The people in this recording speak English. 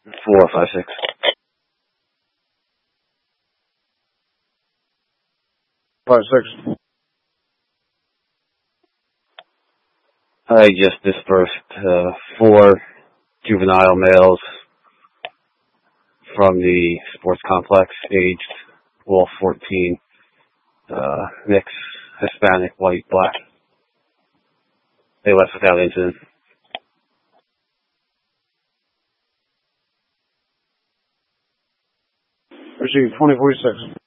456. I just dispersed 4 juvenile males from the sports complex, aged all 14, mix, Hispanic, white, black. They left without incident. Received 2046.